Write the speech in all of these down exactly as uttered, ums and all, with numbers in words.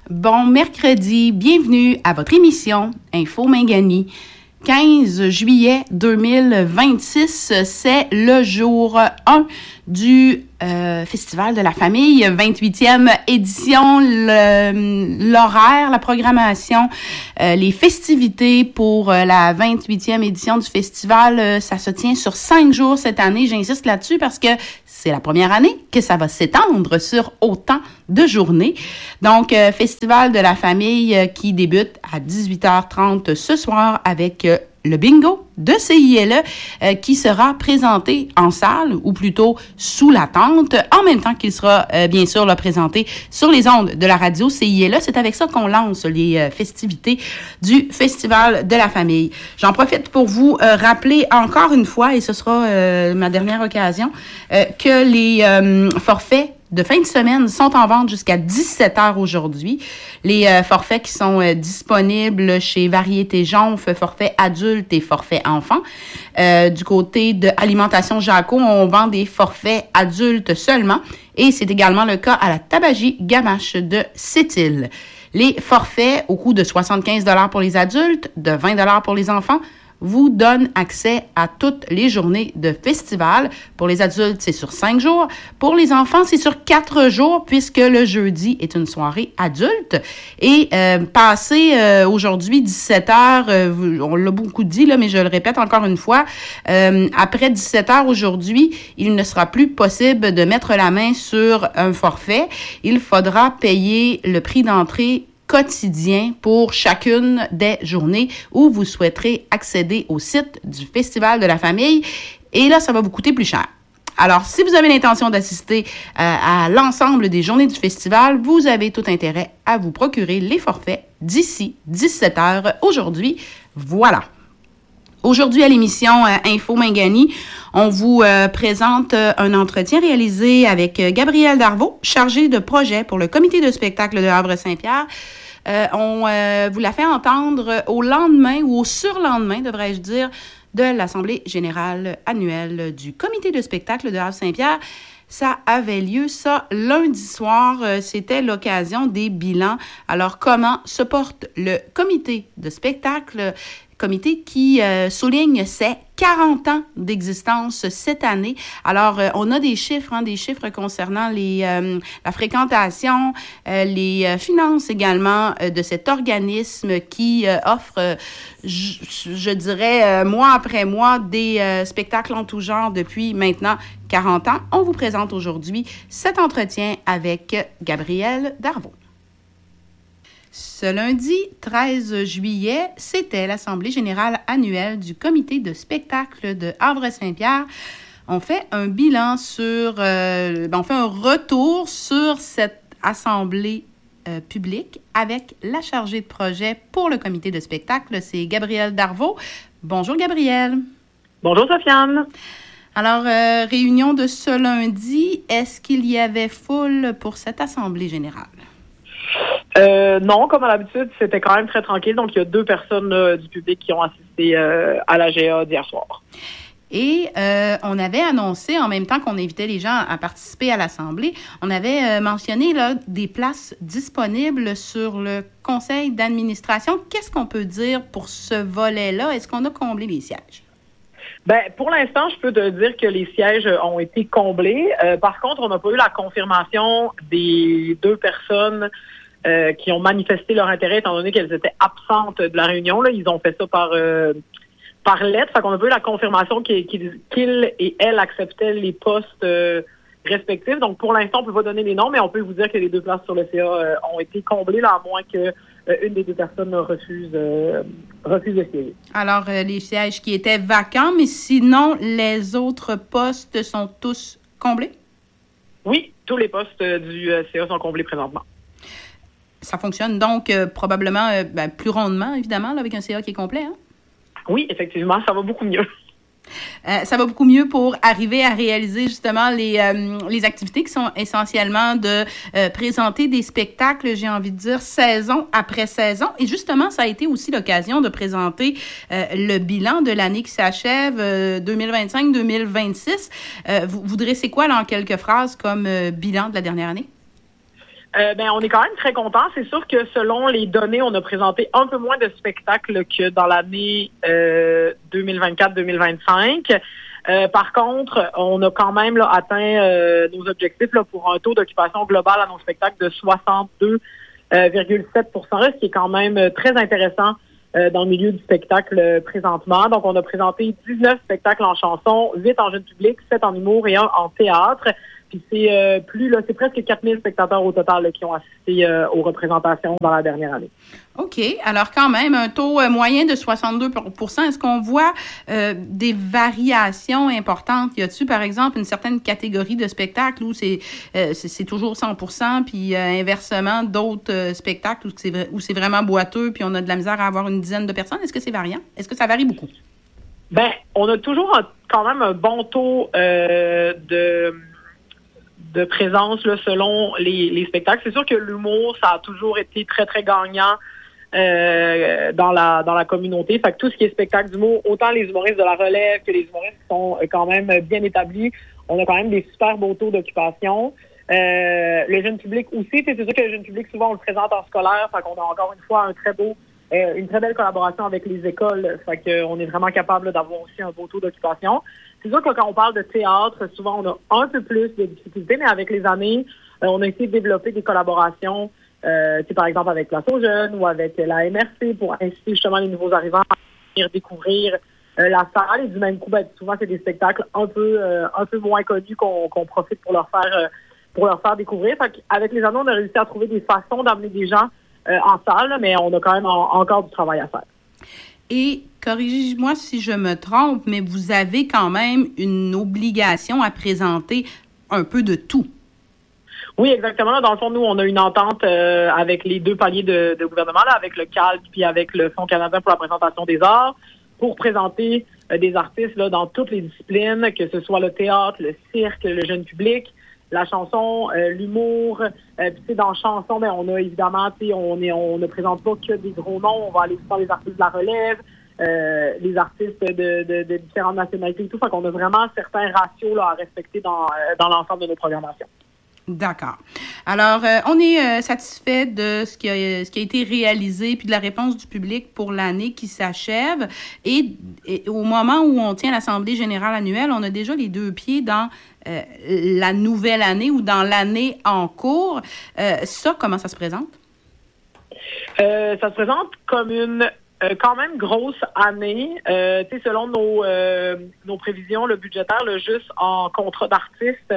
Bon mercredi, bienvenue à votre émission Info Mingani. quinze juillet deux mille vingt-six, c'est le jour un du euh, Festival de la famille, vingt-huitième édition, le, l'horaire, la programmation, euh, les festivités pour euh, la vingt-huitième édition du festival, euh, ça se tient sur cinq jours cette année. J'insiste là-dessus parce que c'est la première année que ça va s'étendre sur autant de journées. Donc, euh, Festival de la famille euh, qui débute à dix-huit heures trente ce soir avec euh, le bingo de C I L E euh, qui sera présenté en salle ou plutôt sous la tente, en même temps qu'il sera euh, bien sûr là, présenté sur les ondes de la radio C I L E. C'est avec ça qu'on lance les euh, festivités du Festival de la famille. J'en profite pour vous euh, rappeler encore une fois, et ce sera euh, ma dernière occasion, euh, que les euh, forfaits de fin de semaine sont en vente jusqu'à dix-sept heures aujourd'hui. Les euh, forfaits qui sont euh, disponibles chez Variété Jonf, forfait adulte et forfait enfant. Euh, du côté de Alimentation Jaco, on vend des forfaits adultes seulement et c'est également le cas à la Tabagie Gamache de Sept-Îles. Les forfaits au coût de soixante-quinze dollars pour les adultes, de vingt dollars pour les enfants, vous donne accès à toutes les journées de festival. Pour les adultes, c'est sur cinq jours. Pour les enfants, c'est sur quatre jours, puisque le jeudi est une soirée adulte. Et euh, passé euh, aujourd'hui dix-sept heures, euh, on l'a beaucoup dit, là, mais je le répète encore une fois, euh, après dix-sept heures aujourd'hui, il ne sera plus possible de mettre la main sur un forfait. Il faudra payer le prix d'entrée quotidien pour chacune des journées où vous souhaiterez accéder au site du Festival de la famille. Et là, ça va vous coûter plus cher. Alors, si vous avez l'intention d'assister euh, à l'ensemble des journées du festival, vous avez tout intérêt à vous procurer les forfaits d'ici dix-sept heures aujourd'hui. Voilà. Aujourd'hui, à l'émission euh, Info Mingani, on vous euh, présente euh, un entretien réalisé avec euh, Gabrielle Darvaux, chargée de projet pour le comité de spectacle de Havre-Saint-Pierre. Euh, on euh, vous l'a fait entendre au lendemain ou au surlendemain, devrais-je dire, de l'Assemblée générale annuelle du comité de spectacle de Havre-Saint-Pierre. Ça avait lieu, ça, lundi soir. Euh, c'était l'occasion des bilans. Alors, comment se porte le comité de spectacle? Comité qui euh, souligne ses quarante ans d'existence cette année. Alors, euh, on a des chiffres, hein, des chiffres concernant les, euh, la fréquentation, euh, les euh, finances également euh, de cet organisme qui euh, offre, euh, je, je dirais, euh, mois après mois, des euh, spectacles en tout genre depuis maintenant quarante ans. On vous présente aujourd'hui cet entretien avec Gabrielle Darvaux. Ce lundi treize juillet, c'était l'Assemblée générale annuelle du comité de spectacle de Havre-Saint-Pierre. On fait un bilan sur, euh, on fait un retour sur cette assemblée euh, publique avec la chargée de projet pour le comité de spectacle, c'est Gabrielle Darvaux. Bonjour Gabrielle. Bonjour Sofiane. Alors, euh, réunion de ce lundi, est-ce qu'il y avait foule pour cette assemblée générale? Euh, non, comme à l'habitude, c'était quand même très tranquille. Donc, il y a deux personnes euh, du public qui ont assisté euh, à l'A G A d'hier soir. Et euh, on avait annoncé, en même temps qu'on invitait les gens à participer à l'Assemblée, on avait euh, mentionné là, des places disponibles sur le conseil d'administration. Qu'est-ce qu'on peut dire pour ce volet-là? Est-ce qu'on a comblé les sièges? Ben, pour l'instant, je peux te dire que les sièges ont été comblés. Euh, par contre, on n'a pas eu la confirmation des deux personnes Euh, qui ont manifesté leur intérêt étant donné qu'elles étaient absentes de la réunion. Là. Ils ont fait ça par euh, par lettre. Fait qu'on a pas eu la confirmation qu'ils, qu'ils, qu'ils et elles acceptaient les postes euh, respectifs. Donc, pour l'instant, on peut pas donner les noms, mais on peut vous dire que les deux places sur le C A euh, ont été comblées, là, à moins que euh, une des deux personnes refuse, euh, refuse de siéger. Alors, euh, les sièges qui étaient vacants, mais sinon, les autres postes sont tous comblés? Oui, tous les postes euh, du euh, C A sont comblés présentement. Ça fonctionne donc euh, probablement euh, ben, plus rondement, évidemment, là, avec un C A qui est complet. Hein? Oui, effectivement, ça va beaucoup mieux. Euh, ça va beaucoup mieux pour arriver à réaliser justement les, euh, les activités qui sont essentiellement de euh, présenter des spectacles, j'ai envie de dire, saison après saison. Et justement, ça a été aussi l'occasion de présenter euh, le bilan de l'année qui s'achève, euh, deux mille vingt-cinq deux mille vingt-six. Euh, vous, vous dressez quoi, là, en quelques phrases, comme euh, bilan de la dernière année? Euh, ben, on est quand même très contents. C'est sûr que selon les données, on a présenté un peu moins de spectacles que dans l'année euh, deux mille vingt-quatre deux mille vingt-cinq. Euh, par contre, on a quand même là, atteint euh, nos objectifs là, pour un taux d'occupation global à nos spectacles de soixante-deux virgule sept pour cent, ce qui est quand même très intéressant euh, dans le milieu du spectacle euh, présentement. Donc, on a présenté dix-neuf spectacles en chanson, huit en jeune public, sept en humour et un en théâtre. Puis c'est euh, plus là, c'est presque quatre mille spectateurs au total là, qui ont assisté euh, aux représentations dans la dernière année. OK. Alors, quand même, un taux euh, moyen de soixante-deux pour cent. Est-ce qu'on voit euh, des variations importantes? Y a-t-il, par exemple, une certaine catégorie de spectacles où c'est, euh, c'est, c'est toujours cent pour cent, puis euh, inversement, d'autres euh, spectacles où c'est, où c'est vraiment boiteux, puis on a de la misère à avoir une dizaine de personnes? Est-ce que c'est variant? Est-ce que ça varie beaucoup? Ben, on a toujours un, quand même un bon taux euh, de... de présence là, selon les, les spectacles. C'est sûr que l'humour, ça a toujours été très, très gagnant euh, dans la dans la communauté. Fait que tout ce qui est spectacle d'humour, autant les humoristes de la relève que les humoristes qui sont quand même bien établis, on a quand même des super beaux taux d'occupation. Euh, le jeune public aussi, c'est sûr que le jeune public, souvent, on le présente en scolaire, fait qu'on a encore une fois un très beau Euh, une très belle collaboration avec les écoles. Fait qu'on est vraiment capable là, d'avoir aussi un beau taux d'occupation. C'est sûr que quand on parle de théâtre, souvent on a un peu plus de difficultés, mais avec les années, euh, on a essayé de développer des collaborations, euh, par exemple avec Place aux Jeunes ou avec la M R C pour inciter justement les nouveaux arrivants à venir découvrir euh, la salle. Et du même coup, ben, souvent c'est des spectacles un peu euh, un peu moins connus qu'on, qu'on profite pour leur faire euh, pour leur faire découvrir. Fait qu'avec les années, on a réussi à trouver des façons d'amener des gens Euh, en salle, mais on a quand même en, encore du travail à faire. Et corrigez-moi si je me trompe, mais vous avez quand même une obligation à présenter un peu de tout. Oui, exactement. Dans le fond, nous, on a une entente euh, avec les deux paliers de, de gouvernement, là, avec le C A L puis avec le Fonds canadien pour la présentation des arts, pour présenter euh, des artistes là, dans toutes les disciplines, que ce soit le théâtre, le cirque, le jeune public, la chanson, euh, l'humour. Euh, puis dans chanson, ben on a évidemment, on est, on ne présente pas que des gros noms. On va aller voir les artistes de la relève, euh, les artistes de, de, de différentes nationalités et tout. Fait qu'on a vraiment certains ratios là, à respecter dans, euh, dans l'ensemble de nos programmations. D'accord. Alors, euh, on est euh, satisfait de ce qui, a, ce qui a été réalisé puis de la réponse du public pour l'année qui s'achève. Et, et au moment où on tient l'Assemblée générale annuelle, on a déjà les deux pieds dans euh, la nouvelle année ou dans l'année en cours. Euh, ça, comment ça se présente? Euh, ça se présente comme une euh, quand même grosse année. Euh, tu sais, selon nos, euh, nos prévisions, le budgétaire, là, juste en contrat d'artistes,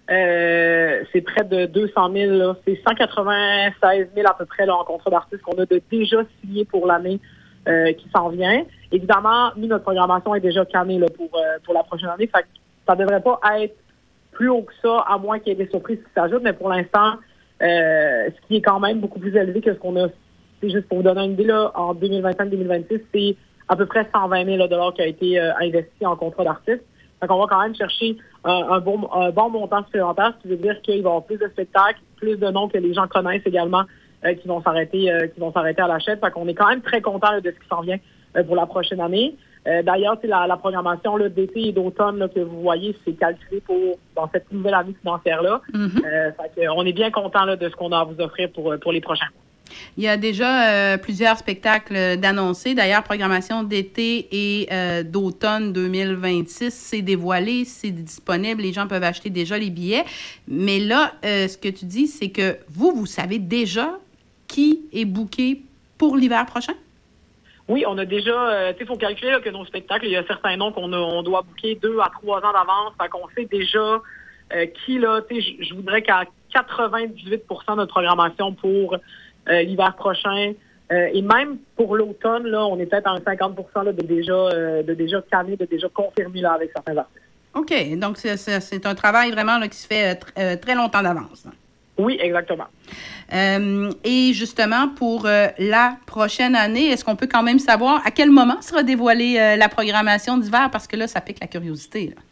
Euh, c'est près de deux cent mille. Là. C'est cent quatre-vingt-seize mille à peu près là, en contrat d'artistes qu'on a de déjà signé pour l'année euh, qui s'en vient. Évidemment, nous, notre programmation est déjà calmée là, pour, euh, pour la prochaine année. Fait que ça ne devrait pas être plus haut que ça, à moins qu'il y ait des surprises qui s'ajoutent. Mais pour l'instant, euh, ce qui est quand même beaucoup plus élevé que ce qu'on a, c'est juste pour vous donner une idée, là, en deux mille vingt-cinq deux mille vingt-six, c'est à peu près cent vingt mille dollars qui a été euh, investi en contrat d'artistes. Donc, on va quand même chercher un, un, bon, un bon montant supplémentaire, ce qui veut dire qu'il va y avoir plus de spectacles, plus de noms que les gens connaissent également euh, qui vont s'arrêter euh, qui vont s'arrêter à la chaîne. Fait qu'on est quand même très content là, de ce qui s'en vient euh, pour la prochaine année. Euh, d'ailleurs, c'est la, la programmation là, d'été et d'automne là, que vous voyez, c'est calculé pour dans cette nouvelle année financière-là. Mm-hmm. Euh, fait qu'on est bien content là, de ce qu'on a à vous offrir pour, pour les prochains mois. Il y a déjà euh, plusieurs spectacles d'annoncés. D'ailleurs, programmation d'été et euh, d'automne deux mille vingt-six, c'est dévoilé, c'est disponible. Les gens peuvent acheter déjà les billets. Mais là, euh, ce que tu dis, c'est que vous, vous savez déjà qui est booké pour l'hiver prochain? Oui, on a déjà, euh, tu sais, il faut calculer là, que nos spectacles, il y a certains noms qu'on a, on doit booker deux à trois ans d'avance. Fait qu'on sait déjà euh, qui, là, tu sais, je voudrais qu'à quatre-vingt-dix-huit pour cent de notre programmation pour Euh, l'hiver prochain. Euh, et même pour l'automne, là, on est peut-être à un cinquante pour cent là, de déjà euh, de déjà calmé, de déjà confirmé là, avec certains artistes. OK. Donc, c'est, c'est, c'est un travail vraiment là, qui se fait euh, tr- euh, très longtemps d'avance. Oui, exactement. Euh, et justement, pour euh, la prochaine année, est-ce qu'on peut quand même savoir à quel moment sera dévoilée euh, la programmation d'hiver? Parce que là, ça pique la curiosité, là.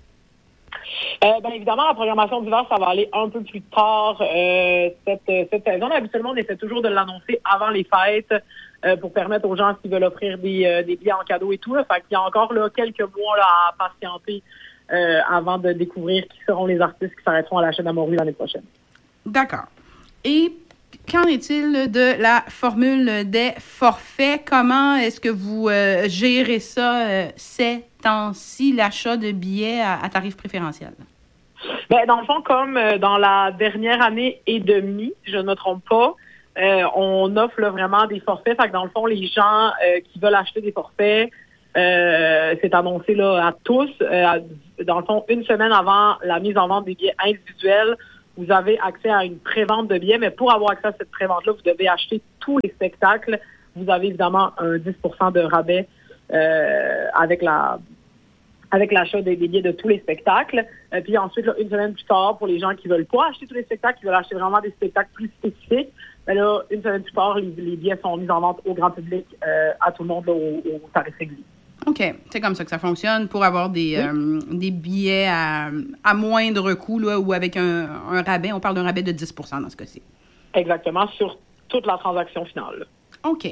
Euh, ben évidemment, la programmation d'hiver, ça va aller un peu plus tard euh, cette, cette saison. Habituellement, on essaie toujours de l'annoncer avant les fêtes euh, pour permettre aux gens qui veulent offrir des, euh, des billets en cadeau et tout. Là. Fait qu'il y a encore là, quelques mois là, à patienter euh, avant de découvrir qui seront les artistes qui s'arrêteront à la chaîne Amoureux l'année prochaine. D'accord. Et qu'en est-il de la formule des forfaits? Comment est-ce que vous euh, gérez ça euh, ces temps-ci, l'achat de billets à, à tarif préférentiel? Bien, dans le fond, comme euh, dans la dernière année et demie, je ne me trompe pas, euh, on offre là, vraiment des forfaits. Fait que dans le fond, les gens euh, qui veulent acheter des forfaits, euh, c'est annoncé là, à tous. Euh, à, dans le fond, une semaine avant la mise en vente des billets individuels, vous avez accès à une prévente de billets. Mais pour avoir accès à cette prévente-là, vous devez acheter tous les spectacles. Vous avez évidemment un dix pour cent de rabais euh, avec la... avec l'achat des billets de tous les spectacles. Euh, puis ensuite, là, une semaine plus tard, pour les gens qui veulent pas acheter tous les spectacles, qui veulent acheter vraiment des spectacles plus spécifiques, ben là, une semaine plus tard, les, les billets sont mis en vente au grand public, euh, à tout le monde, là, au, au tarif régulier. OK. C'est comme ça que ça fonctionne pour avoir des, oui. euh, des billets à, à moindre coût là, ou avec un, un rabais. On parle d'un rabais de dix pour cent dans ce cas-ci. Exactement, sur toute la transaction finale. Là. OK.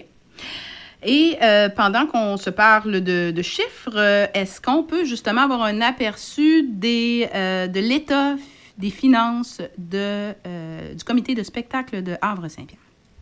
Et euh, pendant qu'on se parle de, de chiffres, euh, est-ce qu'on peut justement avoir un aperçu des, euh, de l'état des finances de, euh, du comité de spectacle de Havre-Saint-Pierre?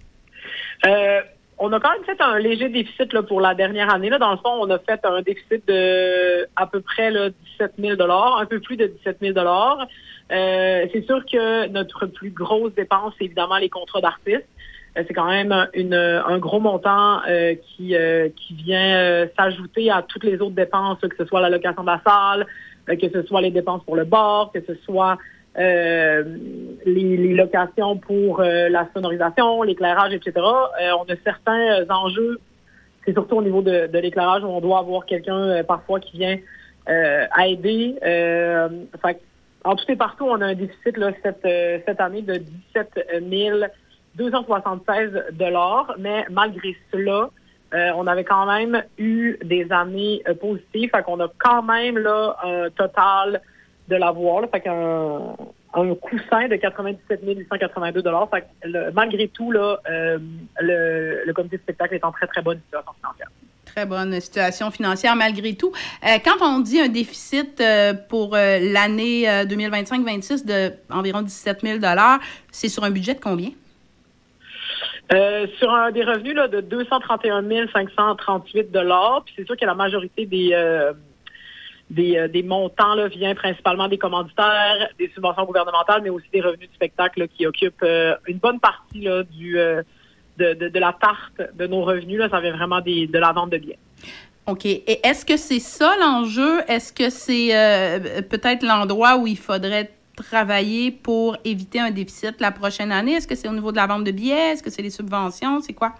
Euh, on a quand même fait un léger déficit là, pour la dernière année. Là. Dans le fond, on a fait un déficit de à peu près là, dix-sept mille dollars, un peu plus de dix-sept mille dollars. Euh, c'est sûr que notre plus grosse dépense, c'est évidemment les contrats d'artistes. C'est quand même une, un gros montant euh, qui, euh, qui vient euh, s'ajouter à toutes les autres dépenses, que ce soit la location de la salle, euh, que ce soit les dépenses pour le bar, que ce soit euh, les, les locations pour euh, la sonorisation, l'éclairage, et cetera. Euh, on a certains enjeux, c'est surtout au niveau de, de l'éclairage où on doit avoir quelqu'un euh, parfois qui vient euh, aider. Euh, fait, en tout et partout, on a un déficit là, cette, euh, cette année de dix-sept mille deux cent soixante-seize dollars, mais malgré cela, euh, on avait quand même eu des années euh, positives, fait qu'on a quand même là un total de l'avoir, là, fait qu'un un coussin de quatre-vingt-dix-sept mille huit cent quatre-vingt-deux dollars, fait que le, malgré tout là, euh, le, le comité de spectacle est en très très bonne situation financière. Très bonne situation financière malgré tout. Euh, quand on dit un déficit euh, pour euh, l'année euh, deux mille vingt-cinq vingt-six de environ dix-sept mille dollars, c'est sur un budget de combien? Euh, sur un des revenus là, de deux cent trente et un mille cinq cent trente-huit dollars, puis c'est sûr que la majorité des euh, des, euh, des montants là, vient principalement des commanditaires, des subventions gouvernementales, mais aussi des revenus du spectacle là, qui occupent euh, une bonne partie là, du euh, de, de, de la tarte de nos revenus. Là, ça vient vraiment des, de la vente de billets. OK. Et est-ce que c'est ça l'enjeu? Est-ce que c'est euh, peut-être l'endroit où il faudrait travailler pour éviter un déficit la prochaine année? Est-ce que c'est au niveau de la vente de billets? Est-ce que c'est les subventions? C'est quoi?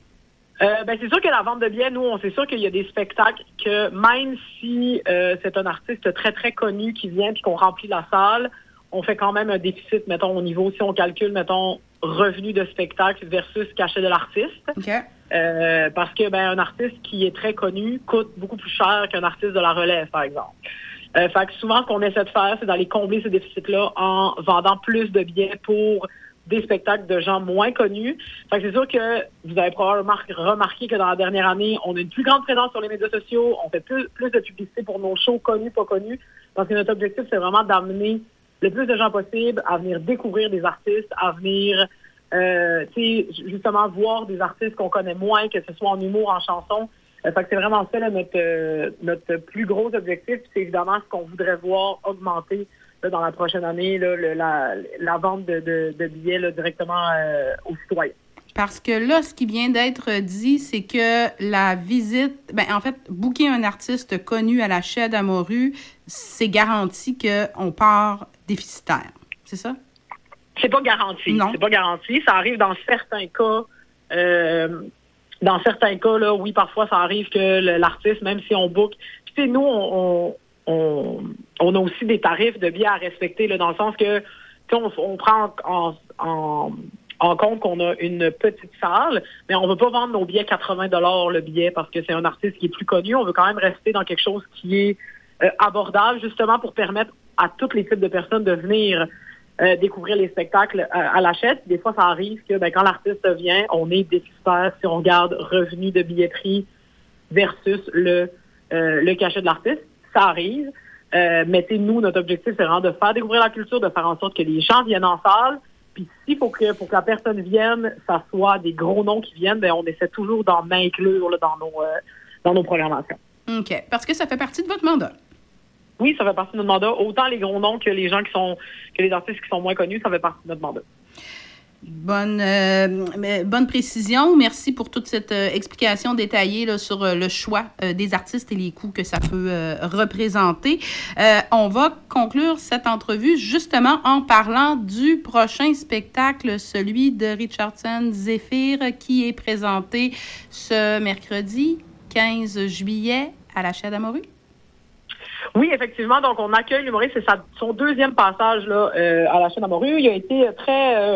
Euh, ben c'est sûr que la vente de billets, nous, on sait sûr qu'il y a des spectacles que même si euh, c'est un artiste très, très connu qui vient puis qu'on remplit la salle, on fait quand même un déficit, mettons, au niveau, si on calcule, mettons, revenu de spectacle versus cachet de l'artiste. OK. Euh, parce que ben un artiste qui est très connu coûte beaucoup plus cher qu'un artiste de la relève, par exemple. Euh, fait que souvent, ce qu'on essaie de faire, c'est d'aller combler ce déficit-là en vendant plus de billets pour des spectacles de gens moins connus. Fait que c'est sûr que vous avez probablement remarqué que dans la dernière année, on a une plus grande présence sur les médias sociaux, on fait plus, plus de publicité pour nos shows connus, pas connus, parce que notre objectif, c'est vraiment d'amener le plus de gens possible à venir découvrir des artistes, à venir, euh, tu sais, justement voir des artistes qu'on connaît moins, que ce soit en humour, en chanson. Euh, fait que c'est vraiment ça là, notre, euh, notre plus gros objectif. Puis c'est évidemment ce qu'on voudrait voir augmenter là, dans la prochaine année, là, le, la, la vente de, de, de billets là, directement euh, aux citoyens. Parce que là, ce qui vient d'être dit, c'est que la visite, ben en fait, booker un artiste connu à la Chaîne d'Amorue, c'est garanti qu'on part déficitaire. C'est ça? C'est pas garanti. Non. C'est pas garanti. Ça arrive dans certains cas. Euh, Dans certains cas, là, oui, parfois, ça arrive que l'artiste, même si on book... Puis, tu sais, nous, on, on, on a aussi des tarifs de billets à respecter, là, dans le sens que, tu sais, on, on prend en, en, en compte qu'on a une petite salle, mais on veut pas vendre nos billets quatre-vingts dollars le billet parce que c'est un artiste qui est plus connu. On veut quand même rester dans quelque chose qui est euh, abordable, justement, pour permettre à tous les types de personnes de venir... Euh, découvrir les spectacles à, à la chaîne. Des fois, ça arrive que ben, quand l'artiste vient, on est déficitaire si on regarde revenu de billetterie versus le, euh, le cachet de l'artiste. Ça arrive. Euh, mais nous, notre objectif, c'est vraiment de faire découvrir la culture, de faire en sorte que les gens viennent en salle, Puis s'il faut que pour que la personne vienne, ça soit des gros noms qui viennent, bien, on essaie toujours d'en inclure là, dans nos euh, dans nos programmations. OK. Parce que ça fait partie de votre mandat. Oui, ça fait partie de notre mandat. Autant les gros noms que les gens qui sont que les artistes qui sont moins connus, ça fait partie de notre mandat. Bonne, euh, bonne précision. Merci pour toute cette euh, explication détaillée là, sur euh, le choix euh, des artistes et les coûts que ça peut euh, représenter. Euh, on va conclure cette entrevue justement en parlant du prochain spectacle, celui de Richardson Zephyr, qui est présenté ce mercredi quinze juillet à la Chaîne d'Amorue. Oui, effectivement. Donc, on accueille l'humoriste. C'est sa, son deuxième passage là, euh, à la Chaîne d'Amorue. Il a été très... Euh,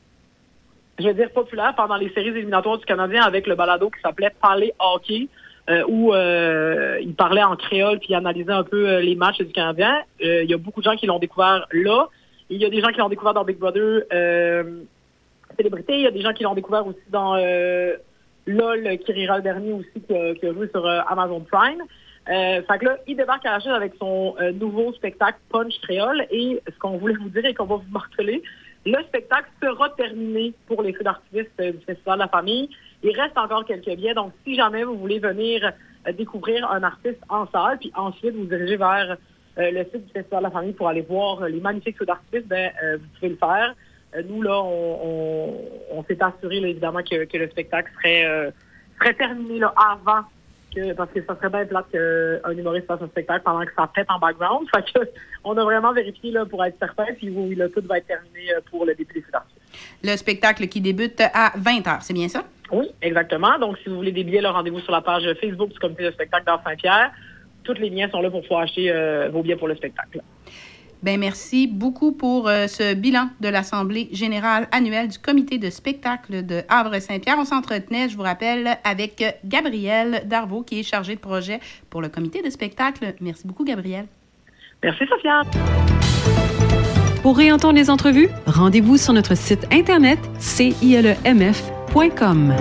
je veux dire, populaire pendant les séries éliminatoires du Canadien avec le balado qui s'appelait « Parler hockey euh, », où euh, il parlait en créole puis il analysait un peu euh, les matchs du Canadien. Euh, il y a beaucoup de gens qui l'ont découvert là. Il y a des gens qui l'ont découvert dans Big Brother euh, Célébrité. Il y a des gens qui l'ont découvert aussi dans euh, LOL, qui rira le dernier aussi, qui a, qui a joué sur euh, Amazon Prime. Euh, fait que là, il débarque à la chaîne avec son euh, nouveau spectacle Punch Créole. Et ce qu'on voulait vous dire et qu'on va vous marteler, le spectacle sera terminé pour les feux d'artifice euh, du Festival de la Famille. Il reste encore quelques billets. Donc, si jamais vous voulez venir euh, découvrir un artiste en salle, puis ensuite vous diriger vers euh, le site du Festival de la Famille pour aller voir euh, les magnifiques feux d'artifice, ben, euh, vous pouvez le faire. Euh, nous, là, on, on, on s'est assuré, là, évidemment, que, que le spectacle serait, euh, serait terminé là, avant. Que, parce que ça serait bien plate qu'un humoriste fasse un spectacle pendant que ça pète en background. Fait que, on a vraiment vérifié là, pour être certain, puis oui, là, tout va être terminé pour le début des feux d'artifice. Le spectacle qui débute à vingt heures, c'est bien ça? Oui, exactement. Donc, si vous voulez des billets, là, rendez-vous sur la page Facebook du comité de spectacle dans Saint-Pierre. Tous les liens sont là pour pouvoir acheter euh, vos billets pour le spectacle. Bien, merci beaucoup pour euh, ce bilan de l'Assemblée générale annuelle du comité de spectacle de Havre-Saint-Pierre. On s'entretenait, je vous rappelle, avec Gabrielle Darvaux, qui est chargée de projet pour le comité de spectacle. Merci beaucoup, Gabrielle. Merci, Sophia. Pour réentendre les entrevues, rendez-vous sur notre site internet c i l e m f point com.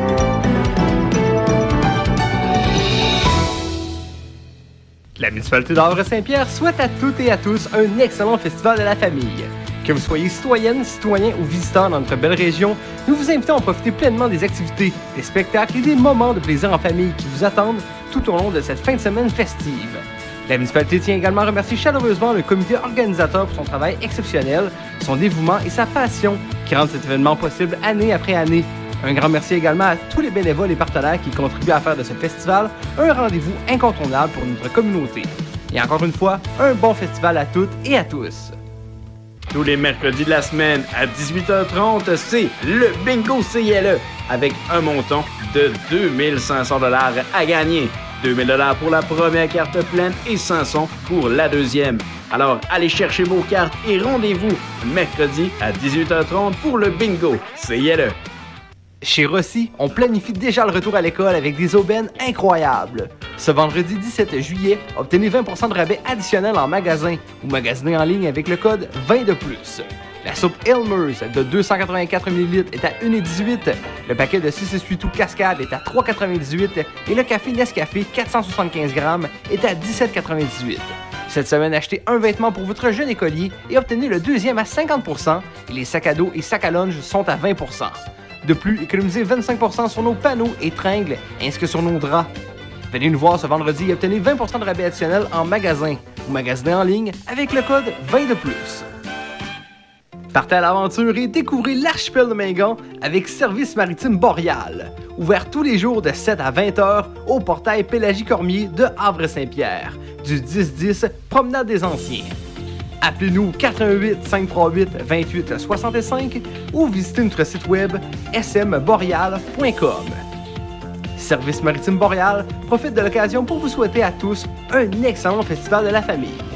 La municipalité d'Havre-Saint-Pierre souhaite à toutes et à tous un excellent festival de la famille. Que vous soyez citoyenne, citoyen ou visiteur dans notre belle région, nous vous invitons à profiter pleinement des activités, des spectacles et des moments de plaisir en famille qui vous attendent tout au long de cette fin de semaine festive. La municipalité tient également à remercier chaleureusement le comité organisateur pour son travail exceptionnel, son dévouement et sa passion qui rendent cet événement possible année après année. Un grand merci également à tous les bénévoles et partenaires qui contribuent à faire de ce festival un rendez-vous incontournable pour notre communauté. Et encore une fois, un bon festival à toutes et à tous. Tous les mercredis de la semaine à dix-huit heures trente, c'est le Bingo C I L E avec un montant de deux mille cinq cents dollars à gagner. deux mille dollars pour la première carte pleine et cinq cents pour la deuxième. Alors, allez chercher vos cartes et rendez-vous mercredi à dix-huit heures trente pour le Bingo C I L E. Chez Rossi, on planifie déjà le retour à l'école avec des aubaines incroyables. Ce vendredi dix-sept juillet, obtenez vingt pour cent de rabais additionnel en magasin ou magasinez en ligne avec le code vingt de plus. La soupe Elmer's de deux cent quatre-vingt-quatre millilitres est à un virgule dix-huit. Le paquet de six essuie-tout Cascade est à trois virgule quatre-vingt-dix-huit et le café Nescafé quatre cent soixante-quinze grammes est à dix-sept virgule quatre-vingt-dix-huit. Cette semaine, achetez un vêtement pour votre jeune écolier et obtenez le deuxième à cinquante pour cent et les sacs à dos et sacs à lunch sont à vingt pour cent. De plus, économisez vingt-cinq pour cent sur nos panneaux et tringles ainsi que sur nos draps. Venez nous voir ce vendredi et obtenez vingt pour cent de rabais additionnel en magasin ou magasinez en ligne avec le code vingt de plus. Partez à l'aventure et découvrez l'archipel de Mingan avec Service maritime Boréal. Ouvert tous les jours de sept à vingt heures au portail Pélagie-Cormier de Havre-Saint-Pierre, du dix dix Promenade des Anciens. Appelez-nous quatre un huit, cinq trois huit, deux huit six cinq ou visitez notre site web s m boreal point com. Service maritime Boréal profite de l'occasion pour vous souhaiter à tous un excellent festival de la famille.